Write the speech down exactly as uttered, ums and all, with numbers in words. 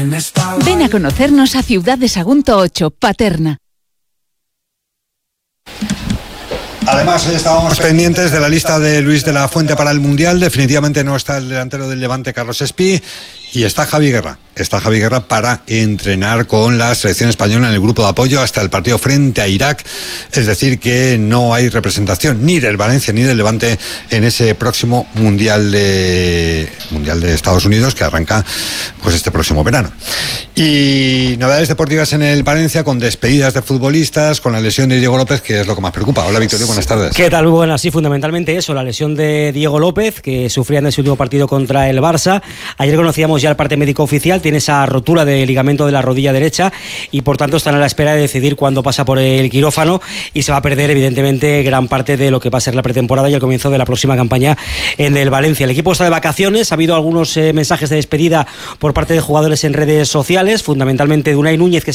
Ven a conocernos a Ciudad de Sagunto ocho, Paterna. Además, hoy estábamos pendientes de la lista de Luis de la Fuente para el Mundial. Definitivamente no está el delantero del Levante, Carlos Espí, y está Javi Guerra. Está Javi Guerra para entrenar con la selección española en el grupo de apoyo hasta el partido frente a Irak. Es decir, que no hay representación ni del Valencia ni del Levante en ese próximo Mundial de Mundial de Estados Unidos, que arranca pues este próximo verano. Y novedades deportivas en el Valencia, con despedidas de futbolistas, con la lesión de Diego López, que es lo que más preocupa. Hola, Victorio, buenas tardes. ¿Qué tal? Muy buenas. Sí, fundamentalmente eso, la lesión de Diego López, que sufría en ese último partido contra el Barça. Ayer conocíamos ya el parte médico oficial, tiene esa rotura de ligamento de la rodilla derecha y por tanto están a la espera de decidir cuándo pasa por el quirófano, y se va a perder evidentemente gran parte de lo que va a ser la pretemporada y el comienzo de la próxima campaña en el Valencia. El equipo está de vacaciones, ha habido algunos eh, mensajes de despedida por parte de jugadores en redes sociales, fundamentalmente de Unai Núñez, que